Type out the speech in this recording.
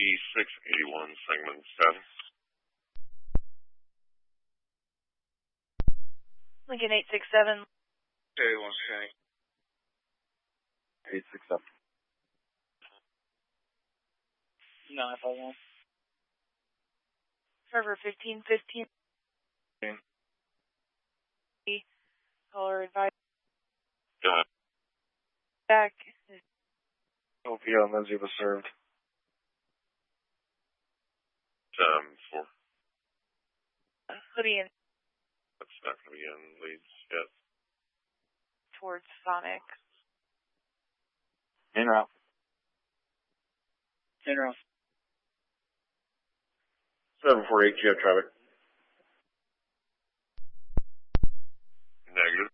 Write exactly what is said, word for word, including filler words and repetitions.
six eighty-one, segment seven. Lincoln eight six seven. eighty-one, Shank. eight six seven. nine five one. Server fifteen fifteen. Caller advice. Go ahead. Back. Sophia and Lindsay was served. Um, four. Hoodie and That's not going to be in leads yet. towards Sonic. In route. In route. seven four eight, you have traffic. Negative.